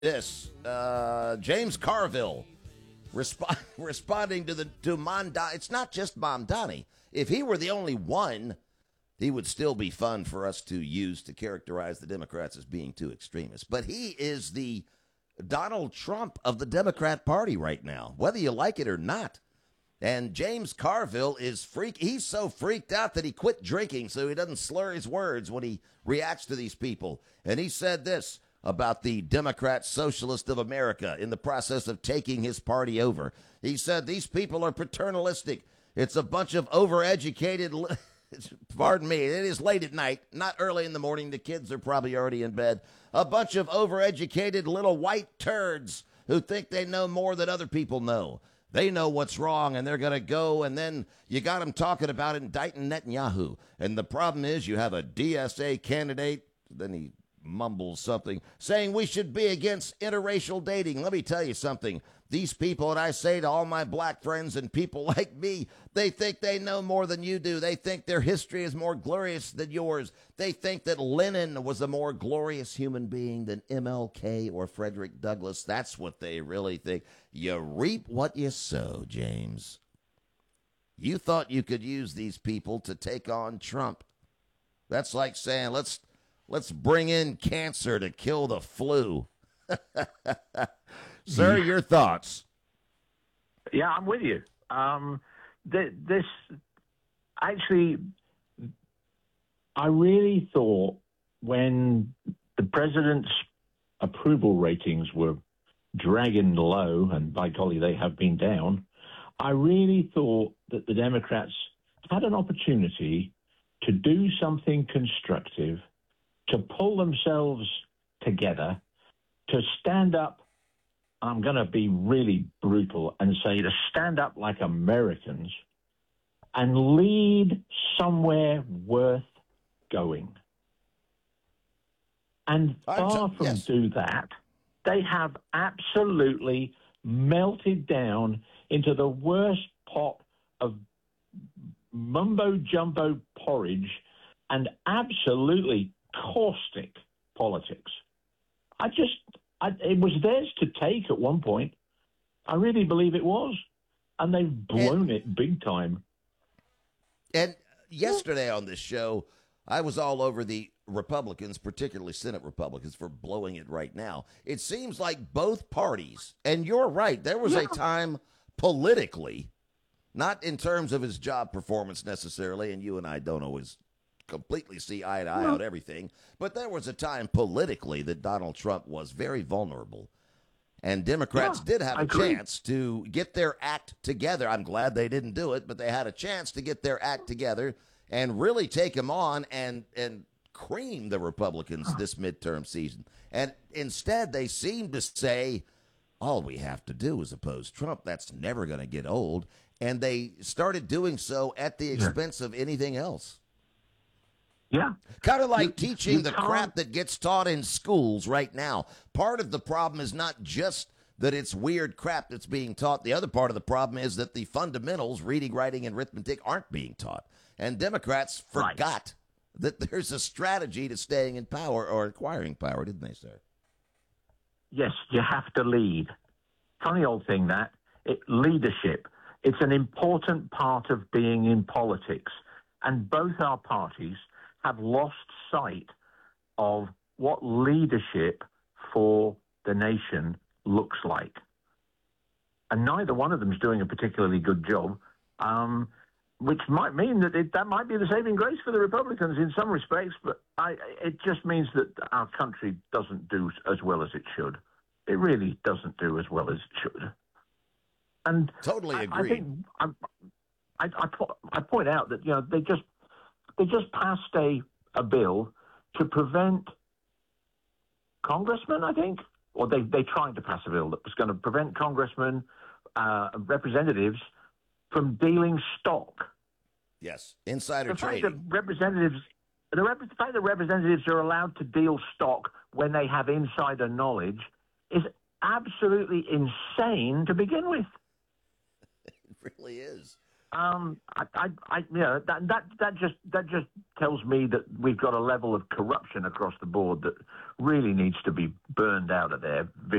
this. James Carville responding to Mamdani. It's not just Mamdani. If he were the only one, he would still be fun for us to use to characterize the Democrats as being too extremist. But he is the Donald Trump of the Democrat Party right now, whether you like it or not. And James Carville is he's so freaked out that he quit drinking so he doesn't slur his words when he reacts to these people. And he said this about the Democrat Socialist of America in the process of taking his party over. He said, these people are paternalistic. It's a bunch of overeducated, pardon me, it is late at night, not early in the morning. The kids are probably already in bed. A bunch of overeducated little white turds who think they know more than other people know. They know what's wrong, and they're going to go, and then you got them talking about indicting Netanyahu. And the problem is you have a DSA candidate, then he mumbles something, saying we should be against interracial dating. Let me tell you something. These people, and I say to all my black friends and people like me, they think they know more than you do. They think their history is more glorious than yours. They think that Lenin was a more glorious human being than MLK or Frederick Douglass. That's what they really think. You reap what you sow, James. You thought you could use these people to take on Trump. That's like saying, let's bring in cancer to kill the flu. Sir, your thoughts? Yeah, I'm with you. This actually, I really thought when the president's approval ratings were dragging low, and by golly, they have been down, I really thought that the Democrats had an opportunity to do something constructive, to pull themselves together, to stand up. I'm going to be really brutal and say to stand up like Americans and lead somewhere worth going. And far from do that, they have absolutely melted down into the worst pot of mumbo-jumbo porridge and absolutely caustic politics. It was theirs to take at one point. I really believe it was. And they've blown it big time. And yesterday on this show, I was all over the Republicans, particularly Senate Republicans, for blowing it right now. It seems like both parties, and you're right, there was a time politically, not in terms of his job performance necessarily, and you and I don't always completely see eye to eye on everything, but there was a time politically that Donald Trump was very vulnerable. And Democrats did have a chance to get their act together. I'm glad they didn't do it, but they had a chance to get their act together and really take him on and cream the Republicans this midterm season. And instead, they seem to say, all we have to do is oppose Trump. That's never going to get old. And they started doing so at the expense of anything else. Yeah. Kind of like teaching the crap that gets taught in schools right now. Part of the problem is not just that it's weird crap that's being taught. The other part of the problem is that the fundamentals, reading, writing, and arithmetic, aren't being taught. And Democrats forgot that there's a strategy to staying in power or acquiring power, didn't they, sir? Yes, you have to lead. Funny old thing that. Leadership. It's an important part of being in politics. And both our parties have lost sight of what leadership for the nation looks like. And neither one of them is doing a particularly good job, which might mean that might be the saving grace for the Republicans in some respects, but it just means that our country doesn't do as well as it should. It really doesn't do as well as it should. And totally agree. I point out that they just passed a bill to prevent congressmen, I think, or they tried to pass a bill that was going to prevent congressmen, representatives from dealing stock. Yes, insider trading. The fact that representatives are allowed to deal stock when they have insider knowledge is absolutely insane to begin with. It really is. That just tells me that we've got a level of corruption across the board that really needs to be burned out of there